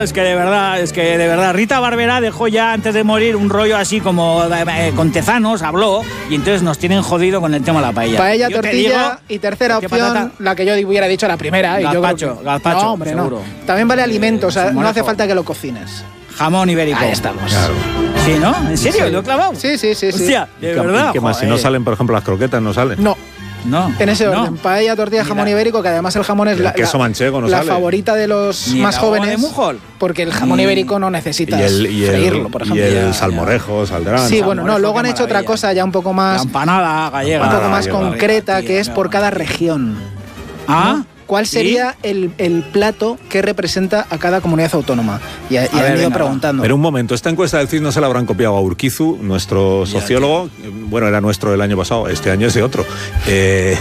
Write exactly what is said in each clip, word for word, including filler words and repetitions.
Es que de verdad, es que de verdad, Rita Barberá dejó ya antes de morir un rollo así como eh, con Tezanos, habló, y entonces nos tienen jodido con el tema de la paella. Paella, yo tortilla digo, y tercera opción, patata, la que yo hubiera dicho la primera. Gazpacho, y yo creo que, gazpacho, no, hombre, seguro. no. También vale alimento, o sea, Salmorejo. no hace falta que lo cocines. Jamón ibérico. Ahí estamos. Claro. Sí, ¿no? ¿En serio? Sí. ¿Lo he clavado? Sí, sí, sí. sí. Hostia, de ¿Y qué- verdad. ¿Y qué más? Si no joder. salen, por ejemplo, las croquetas, no salen. No, No. en ese no. orden. Paella, tortilla, jamón Mira. ibérico, que además el jamón es El la, queso la- manchego no la sale. favorita de los Ni más el agua jóvenes. de Mujol. Porque el jamón Ni- ibérico no necesitas Y el, y el, freírlo, por y ejemplo. el Ya, ya. salmorejo saldrán. Sí, Salmorejo, bueno, no, luego qué han hecho otra maravilla. cosa ya un poco La más, empanada gallega. un poco Ah, más qué concreta, maravilla, que es tío, por no. cada región. Ah, ¿no? ¿Cuál ¿sí? sería el, el plato que representa a cada comunidad autónoma? Y, y A han ver, ido venga, preguntando. Pero un momento, esta encuesta del C I D no se la habrán copiado a Urquizu, nuestro Ya, sociólogo. Bueno, era nuestro el año pasado, este año es de otro. Eh,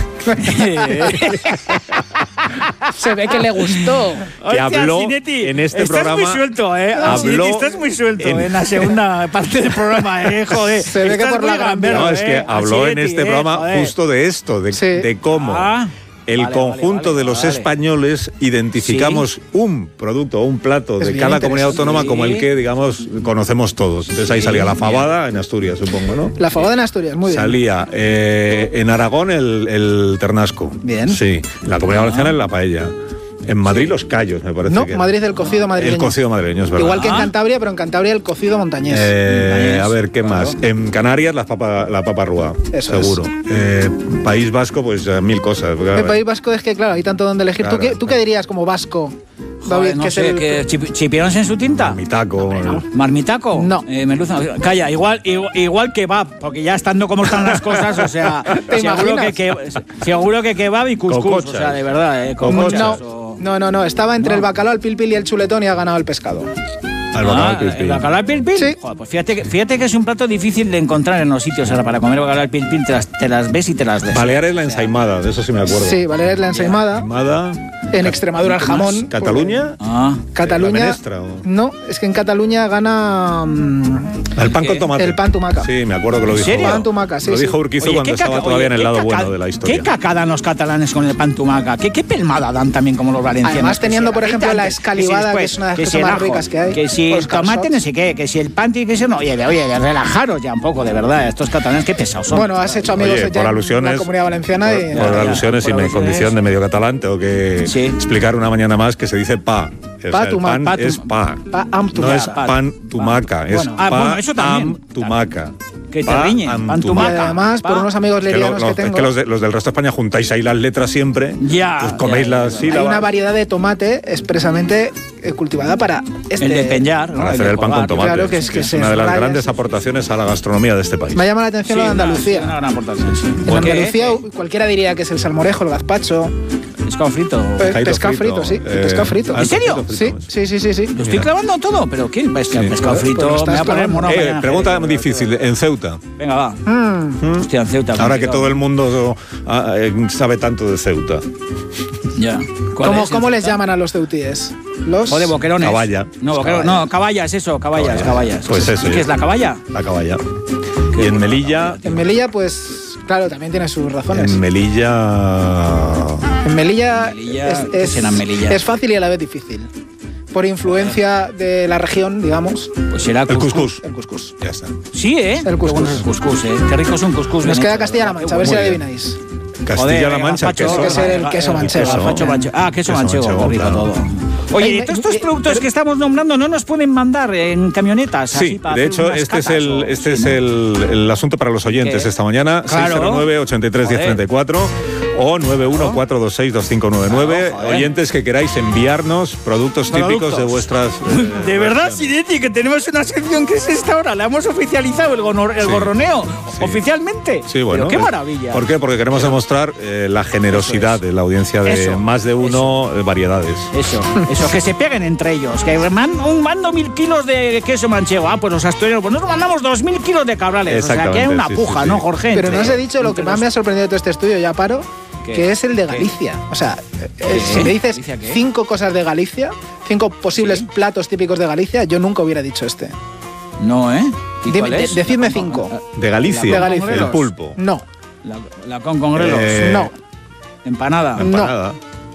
Se ve que le gustó. Que habló Sinetti, en este estás programa- muy suelto, ¿eh? habló Sinetti, estás muy suelto en, en- la segunda parte del programa, ¿eh? Joder. Se ve que Estás por la muy gran gamberro, no, es que ¿eh? habló en Sinetti, este ¿eh? programa Joder. justo de esto, de, Sí. de cómo Ah, el vale, conjunto vale, de los vale. españoles identificamos un producto o un plato Es de bien cada comunidad interesante. autónoma como el que, digamos, conocemos todos. Entonces ahí Sí, salía la mira. fabada en Asturias, supongo, ¿no? La fabada en Asturias, muy bien. Salía eh, en Aragón el, el ternasco. Bien. Sí. En la Comunidad Valenciana en la paella. En Madrid los callos, me parece No, que era. Madrid el cocido madrileño. El cocido madrileño, es verdad. Igual que en Ah. Cantabria, pero en Cantabria el cocido montañés. Eh, Montañés, a ver, ¿qué más? claro. En Canarias la papa, la papa rúa, Eso seguro. Eh, País Vasco, pues eh, mil cosas. El País Vasco es que, claro, hay tanto donde elegir. ¿Tú, Claro, qué, ¿Tú qué claro. dirías como vasco, Joder, David? no que es sé, el- que chip- chipirones en su tinta. Mi taco. ¿Marmitaco? No. Eh, merluza. Calla, igual, igual, igual que kebab, porque ya estando como están las cosas, o sea, ¿Te seguro imaginas? que, que, seguro que kebab y cuscús, Cocochas. o sea, de verdad, eh, Cocochas. cocochas No, o- no, no, no. Estaba entre No. el bacalao, el pilpil y el chuletón y ha ganado el pescado. Al bacalao Ah, al pilpil. ¿el bacalao al pilpil? Sí. Joder, pues fíjate, que- fíjate que es un plato difícil de encontrar en los sitios. Ahora, para comer bacalao al pilpil te las, te las ves y te las des. Baleares la ensaimada, de eso sí me acuerdo. Sí, Valeria es la ensaimada. Ensaimada. En Extremadura el jamón. ¿Cataluña? Ah, Cataluña. ¿La menestra o? No, es que en Cataluña gana mm, El pan con ¿Qué? tomate. el pan tumaca. Sí, me acuerdo que lo ¿En dijo. serio? Pan tumaca, sí, Lo sí. dijo Urquizu Oye, cuando ¿qué estaba caca- todavía en oye, el qué lado caca- bueno de la historia. ¿Qué cacada dan los catalanes con el pan tumaca? ¿Qué, qué pelmada dan también como los valencianos? Además, Que teniendo, si por el ejemplo, aceite la antes, escalivada, después, que es una de las que cosas si el más ajo, ricas que hay, Que si o el los tomate calçots. no sé qué, que si el pan y que si no. Oye, oye, relajaros ya un poco, de verdad. Estos catalanes, qué pesados son. Bueno, has hecho amigos Oye, ya por en alusiones, la Comunidad Valenciana por, y... por Ya, ya, alusiones por y mi alusiones. condición de medio catalán tengo que Sí. explicar una mañana más que se dice pa. O Pa sea, el tuma- pan pa tu- es pa. Pa am No tumaca. es pan tumaca, es Bueno, ah, pa bueno, eso también. am tumaca. Que te Pa riñen, am pan Y tumaca. además, por Pa. unos amigos Que lo- lerianos lo- que es tengo, que los, de- los del resto de España juntáis ahí las letras siempre, Ya, pues coméis ya, ya, las ya. hay sílabas. una variedad de tomate expresamente eh, cultivada para este... El de peñar, ¿no? Para El hacer de el pan con colgar. tomate. Claro que es que es se una de las raya, grandes sí. aportaciones a la gastronomía de este país. Me llama la atención Sí, lo de una- Andalucía. Una gran aportación, sí. En ¿Por qué? Andalucía ¿Eh? cualquiera diría que es el salmorejo, el gazpacho, Pescado frito. eh, Pescado pescado frito, sí, eh, pescado frito. ah, ¿En serio? pescado Sí, frito, sí, sí, sí, sí. Lo estoy Mira. clavando todo, pero ¿qué? Es que el Sí. pescado Pues frito lo me estás va a poner clavando. mono. Eh, mañana. pregunta muy difícil, en Ceuta. Venga, va. Mm, Hostia, en Ceuta. Ahora que complicado. todo el mundo ah, eh, sabe tanto de Ceuta. Ya. ¿Cuál ¿Cómo, es, ¿Cómo en les Ceuta? llaman a los ceutíes? Los... Joder, boquerones. Caballa. No, boquerones. No, caballas, eso, caballas, Caballas. caballas. Pues eso, ¿Y qué ya. es la caballa? La caballa. Qué Y en bueno. Melilla. En Melilla, pues, claro, también tiene sus razones. En Melilla. En Melilla, Melilla, es, ¿qué es, será en Melilla? es fácil y a la vez difícil. Por influencia de la región, digamos, Pues será El cuscús. el cuscús. Ya está. Sí, ¿eh? El Qué cuscús. bueno es el cuscús, ¿eh? Qué rico es un cuscús. Nos bien queda hecho, Castilla-La ¿verdad? Mancha, a ver si Muy bien. adivináis. Castilla-La Mancha, gazpacho, queso. Tiene que ser el queso manchego. Gazpacho manchego. Ah, queso Queso manchego, manchego, qué rico claro. todo. Oye, Ay, ¿y todos me- estos eh, productos pero- que estamos nombrando no nos pueden mandar en camionetas? así Sí, para de hacer hecho, unas este es catas el, o- este sí, es ¿no? el, el asunto para los oyentes ¿Qué? esta mañana. Claro. seis cero nueve, ochenta y tres, diez treinta y cuatro o nueve uno cuatro dos seis dos cinco nueve nueve. Claro, joder. Oyentes que queráis enviarnos productos típicos Productos. de vuestras. eh, De verdad, regiones. Sinetti, que tenemos una sección que es esta hora. La hemos oficializado, el, gonor- el Sí. gorroneo. Sí. Oficialmente. Sí, bueno. Pero qué es- maravilla. ¿Por qué? Porque queremos demostrar eh, la generosidad Eso es. de la audiencia de Eso, más de uno eh, variedades. Eso, eso, que se peguen entre ellos. Que man, un mando mil kilos de queso manchego. Ah, pues los asturianos, pues nosotros mandamos dos mil kilos de cabrales. O sea, que hay Exactamente, una sí, puja, sí, ¿no, sí. Jorge? Pero no Entre- os he dicho lo que entre más los- me ha sorprendido de todo este estudio, ya paro, ¿Qué? que es el de ¿Qué? Galicia. O sea, eh, ¿Qué? si me dices ¿Galicia qué? cinco cosas de Galicia, cinco posibles Sí. platos típicos de Galicia, yo nunca hubiera dicho este. No, ¿eh? ¿Y Dime- cuál es? de- decidme La con- cinco. De Galicia. De Galicia. El pulpo. No, La, la con congrelos. Eh, no, Empanada. No. Empanada.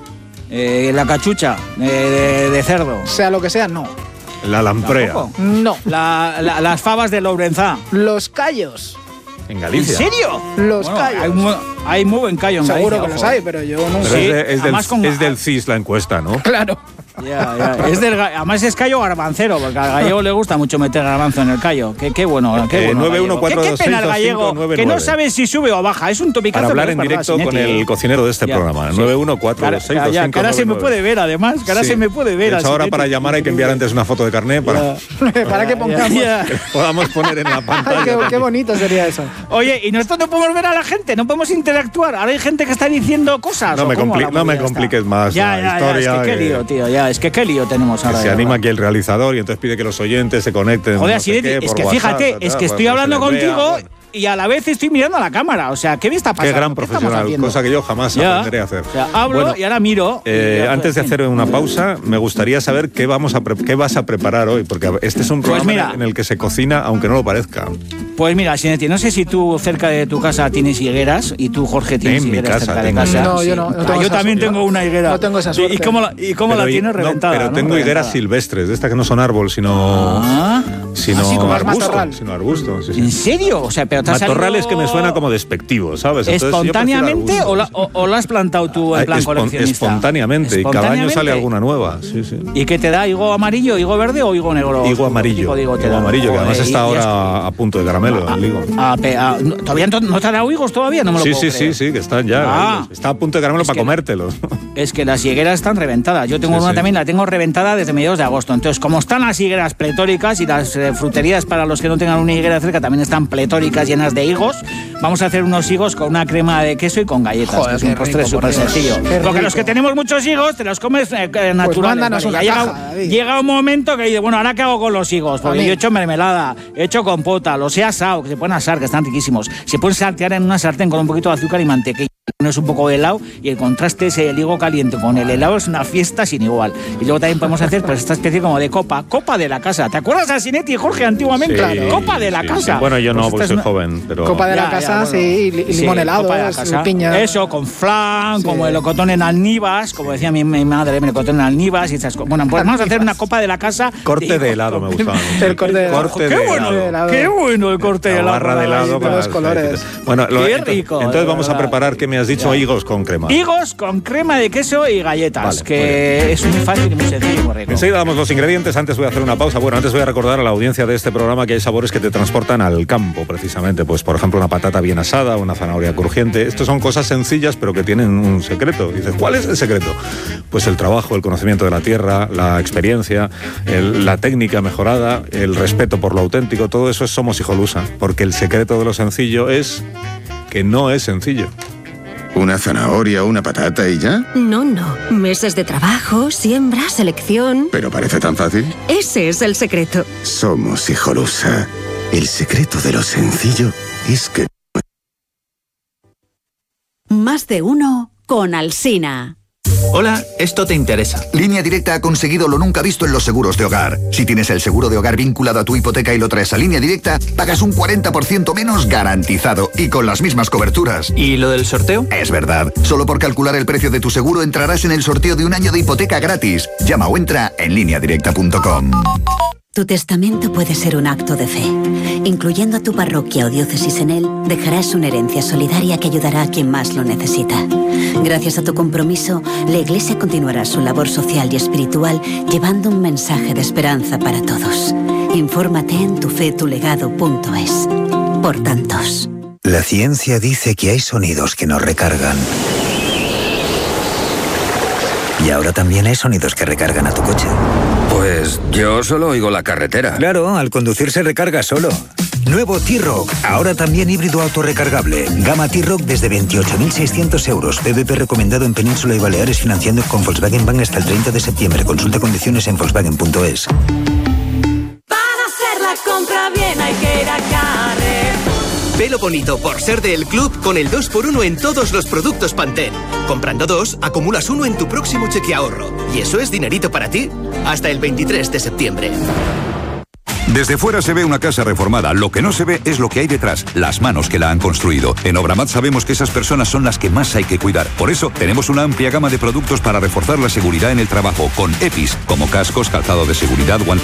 eh, la cachucha de, de, de cerdo. Sea lo que sea, no. La lamprea. ¿Tampoco? No. La, la, las fabas de Lourenzá. Los callos. En Galicia. ¿En serio? Los Bueno, callos. Hay muy, hay muy buen callo en Seguro Galicia, que los ojo. hay, pero yo no Pero Sí, es, de- es del, además con- es del C I S la encuesta, ¿no? Claro. Ya, ya. Es del, ga- además es callo garbancero, porque al gallego le gusta mucho meter garbanzo en el callo. Qué, qué bueno, qué Eh, bueno. nueve uno gallego. cuatro Qué- dos qué pena seis el dos cinco gallego, nueve que no nueve. sabe si sube o baja. Es un topicazo. Para hablar pero en es verdad, directo con Sinetti. el cocinero de este Ya, programa. sí. nueve uno cuatro Cara- dos seis dos ya, cinco que ahora se me nueve puede nueve. ver, además. Que ahora Sí. se me puede ver. De hecho, así ahora que- para llamar hay que enviar antes una foto de carnet para Para que pongamos. Ya, ya. que podamos poner en la Ay, pantalla. qué, qué bonito sería eso. Oye, y nosotros no podemos ver a la gente, no podemos interactuar. Ahora hay gente que está diciendo cosas. No ¿o me cómo compli- la no me movida compliques está? más Ya, la ya, ya, historia, es que qué que- lío, tío. Ya, es que qué lío tenemos Que ahora. se de anima verdad. aquí el realizador y entonces pide que los oyentes se conecten. Joder, no así sé de- qué, es por que WhatsApp, fíjate, tal, es tal, que pues estoy que hablando se les vea, contigo bueno. y a la vez estoy mirando a la cámara. O sea, ¿qué me está pasando? Qué gran ¿Qué estamos profesional, haciendo? cosa que yo jamás Ya. aprenderé a hacer. O sea, hablo Bueno, y ahora miro. Eh, y ya, antes de en fin. hacer una pausa, me gustaría saber qué vamos a pre- qué vas a preparar hoy, porque este es un Pues programa mira. en el que se cocina, aunque no lo parezca. Pues mira, Sinetti, no sé si tú cerca de tu casa tienes higueras y tú, Jorge, tienes En mi higueras casa cerca de tengo. casa. No, yo no, no Ah, tengo yo esa también suerte. tengo una higuera. No tengo esa ¿Y- suerte. ¿Y cómo la, y cómo la Pero, tienes no, reventada? pero ¿no? tengo higueras Reventada. silvestres, de estas que no son árbol, sino Ah, sino así como arbusto, matorral. sino arbusto. Sí, sí. ¿En serio? O sea, pero te ha Matorral salido es que me suena como despectivo, ¿sabes? Entonces, yo prefiero ¿espontáneamente o, la, arbustos. o, o la has plantado tú en Ay, plan espon- coleccionista? espontáneamente, y cada año sale Espontáneamente. alguna nueva. Sí, sí. ¿Y qué te da? ¿Higo amarillo, higo verde o higo negro? Higo ¿Qué amarillo. tipo de higo te Higo da? amarillo, que además Joder, está y- y has- ahora a punto de caramelo, el higo. Ah, pe- ah, no, ¿Todavía no, no te ha dado higos todavía? No me lo Sí, puedo sí, creer. sí, sí, que están ya. Ah. Está a punto de caramelo Es para que- comértelos. Es que las higueras están reventadas. Yo tengo Sí, una sí. también, la tengo reventada desde mediados de agosto. Entonces, como están las higueras pletóricas y las eh, fruterías para los que no tengan una higuera cerca también están pletóricas, llenas de higos, vamos a hacer unos higos con una crema de queso y con galletas. Joder, que es qué un postre rico, súper por Dios. sencillo. Qué Porque los rico. que tenemos muchos higos, te los comes eh, eh, naturales. mándanos Vale, una ya caja, llega, David. llega un momento que dice, bueno, ¿ahora qué hago con los higos? Porque A mí. yo he hecho mermelada, he hecho compota, los he asado, que se pueden asar, que están riquísimos. Se pueden saltear en una sartén con un poquito de azúcar y mantequilla. No es un poco de helado y el contraste es el higo caliente con el helado, es una fiesta sin igual. Y luego también podemos hacer pues esta especie como de copa, copa de la casa. ¿Te acuerdas a Sinetti y Jorge antiguamente? Sí, Copa de la sí, casa. sí. Bueno, yo no, Pues porque esta soy es una- joven, pero... Copa de la Ya, ya, casa, bueno. sí, y li- Sí, limón helado, copa de la es, casa. piña. Eso, con flan, Sí. como el locotón en alnibas, como decía mi, mi madre, el locotón en alnibas y esas cosas. Bueno, pues vamos a hacer una copa de la casa. Corte de helado me gustaba mucho. El corte de helado. Corte Qué de bueno, helado. qué bueno el corte de La helado. barra de helado de para los las colores. galletitas. Bueno, lo- Qué ento- rico, entonces de vamos a verdad. preparar, ¿qué me has dicho? Higos con crema. Higos con crema de queso y galletas, Vale, muy que es muy fácil y muy sencillo y muy rico. Enseguida damos los ingredientes, antes voy a hacer una pausa. Bueno, antes voy a recordar a la audiencia de este programa que hay sabores que te transportan al campo, precisamente. Pues, por ejemplo, una patata bien asada, una zanahoria crujiente. Estos son cosas sencillas, pero que tienen un secreto. Dices, ¿cuál es el secreto? Pues el trabajo, el conocimiento de la tierra, la experiencia, el- la técnica mejorada, el respeto por lo auténtico. Todo eso es Somos Hijolusa, porque el secreto de lo sencillo es que no es sencillo. ¿Una zanahoria o una patata y ya? No, no. Meses de trabajo, siembra, selección. ¿Pero parece tan fácil? Ese es el secreto. Somos Hijolusa. El secreto de lo sencillo es que... Más de uno con Alsina. Hola, esto te interesa. Línea Directa ha conseguido lo nunca visto en los seguros de hogar. Si tienes el seguro de hogar vinculado a tu hipoteca y lo traes a Línea Directa, pagas un cuarenta por ciento menos garantizado y con las mismas coberturas. ¿Y lo del sorteo? Es verdad. Solo por calcular el precio de tu seguro entrarás en el sorteo de un año de hipoteca gratis. Llama o entra en línea directa punto com. Tu testamento puede ser un acto de fe. Incluyendo a tu parroquia o diócesis en él, dejarás una herencia solidaria que ayudará a quien más lo necesita. Gracias a tu compromiso, la Iglesia continuará su labor social y espiritual llevando un mensaje de esperanza para todos. Infórmate en tufetulegado punto es. Por tantos. La ciencia dice que hay sonidos que nos recargan. Y ahora también hay sonidos que recargan a tu coche. Pues yo solo oigo la carretera. Claro, al conducir se recarga solo. Nuevo T-Rock, ahora también híbrido autorrecargable. Gama T-Rock desde veintiocho mil seiscientos euros. P V P recomendado en Península y Baleares financiando con Volkswagen Bank hasta el treinta de septiembre. Consulta condiciones en volkswagen punto es. Para hacer la compra bien hay que ir a Carrefour. Velo bonito por ser del club con el dos por uno en todos los productos Pantene. Comprando dos, acumulas uno en tu próximo cheque ahorro. ¿Y eso es dinerito para ti? Hasta el veintitrés de septiembre. Desde fuera se ve una casa reformada, lo que no se ve es lo que hay detrás, las manos que la han construido. En Obramat sabemos que esas personas son las que más hay que cuidar. Por eso tenemos una amplia gama de productos para reforzar la seguridad en el trabajo, con EPIs, como cascos, calzado de seguridad, guantes